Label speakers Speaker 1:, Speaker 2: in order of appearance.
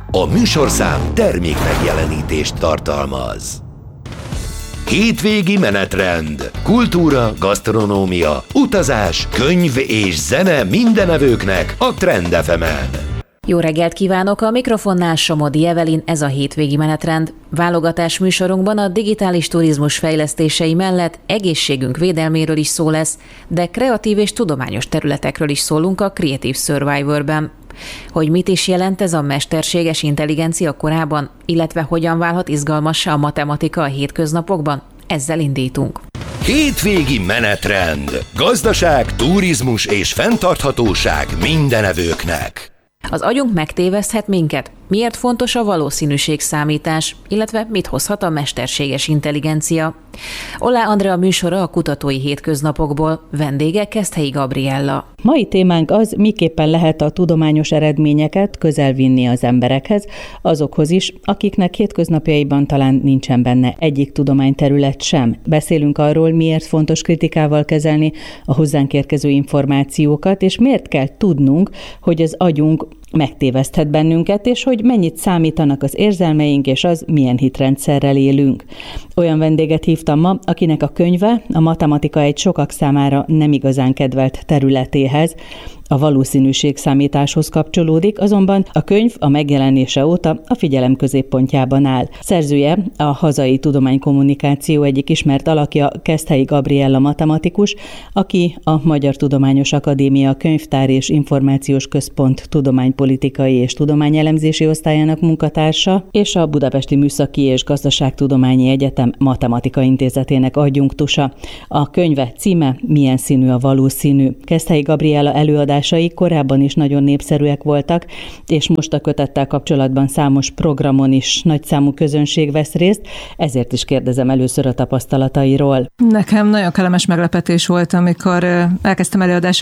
Speaker 1: A műsorszám termék megjelenítést tartalmaz. Hétvégi menetrend, kultúra, gasztronómia, utazás, könyv és zene mindenevőknek a Trend FM-en.
Speaker 2: Jó reggelt kívánok! A mikrofonnál Somodi Evelyn, ez a hétvégi menetrend. Válogatás műsorunkban a digitális turizmus fejlesztései mellett egészségünk védelméről is szó lesz, de kreatív és tudományos területekről is szólunk a Creative Survivor-ben. Hogy mit is jelent ez a mesterséges intelligencia korában, illetve hogyan válhat izgalmassá a matematika a hétköznapokban? Ezzel indítunk.
Speaker 1: Hétvégi menetrend. Gazdaság, turizmus és fenntarthatóság mindenevőknek.
Speaker 2: Az agyunk megtéveszthet minket. Miért fontos a valószínűségszámítás, illetve mit hozhat a mesterséges intelligencia? Ollá Andrea műsora a kutatói hétköznapokból, vendége Keszthelyi Gabriella.
Speaker 3: Mai témánk az, miképpen lehet a tudományos eredményeket közel vinni az emberekhez, azokhoz is, akiknek hétköznapjaiban talán nincsen benne egyik tudományterület sem. Beszélünk arról, miért fontos kritikával kezelni a hozzánk érkező információkat, és miért kell tudnunk, hogy az agyunk megtéveszthet bennünket, és hogy mennyit számítanak az érzelmeink, és az, milyen hitrendszerrel élünk. Olyan vendéget hívtam ma, akinek a könyve a matematika egy sokak számára nem igazán kedvelt területéhez, a valószínűségszámításhoz kapcsolódik, azonban a könyv a megjelenése óta a figyelem középpontjában áll. Szerzője a hazai tudománykommunikáció egyik ismert alakja, Keszthelyi Gabriella matematikus, aki a Magyar Tudományos Akadémia Könyvtár és Információs Központ tudománypolitikai és tudományelemzési osztályának munkatársa, és a Budapesti Műszaki és Gazdaságtudományi Egyetem Matematika Intézetének adjunktusa. A könyve címe Milyen színű a valószínű. Keszthelyi Gabriella előadásai korábban is nagyon népszerűek voltak, és most a kötettel kapcsolatban számos programon is nagyszámú közönség vesz részt, ezért is kérdezem először a tapasztalatairól.
Speaker 4: Nekem nagyon kellemes meglepetés volt, amikor elkezdtem előadásokat